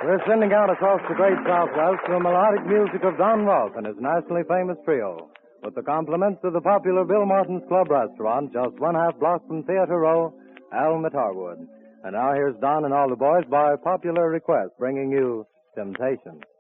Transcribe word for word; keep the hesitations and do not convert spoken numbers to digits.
We're sending out across the great Southwest the melodic music of Don Ross and his nationally famous trio, with the compliments of the popular Bill Martin's Club restaurant, just one half block from Theater Row, Elm at Harwood. And now here's Don and all the boys by popular request, bringing you Temptation.